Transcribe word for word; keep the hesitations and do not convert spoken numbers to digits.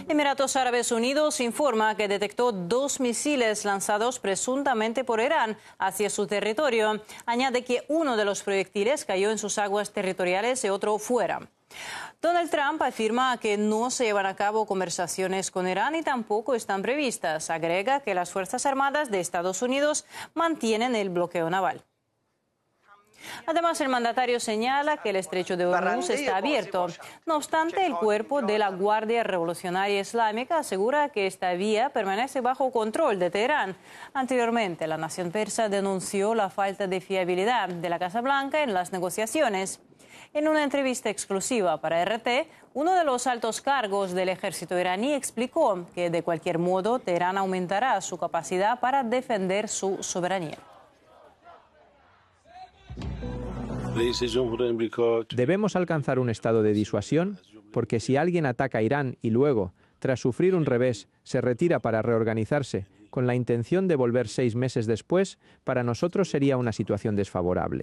Emiratos Árabes Unidos informa que detectó dos misiles lanzados presuntamente por Irán hacia su territorio. Añade que uno de los proyectiles cayó en sus aguas territoriales y otro fuera. Donald Trump afirma que no se llevan a cabo conversaciones con Irán y tampoco están previstas. Agrega que las Fuerzas Armadas de Estados Unidos mantienen el bloqueo naval. Además, el mandatario señala que el estrecho de Hormuz está abierto. No obstante, el cuerpo de la Guardia Revolucionaria Islámica asegura que esta vía permanece bajo control de Teherán. Anteriormente, la nación persa denunció la falta de fiabilidad de la Casa Blanca en las negociaciones. En una entrevista exclusiva para R T, uno de los altos cargos del ejército iraní explicó que, de cualquier modo, Teherán aumentará su capacidad para defender su soberanía. Debemos alcanzar un estado de disuasión porque si alguien ataca a Irán y luego, tras sufrir un revés, se retira para reorganizarse con la intención de volver seis meses después, para nosotros sería una situación desfavorable.